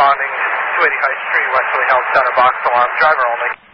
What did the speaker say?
responding, 280 High Street, Westerly Hills Center, box alarm, driver only.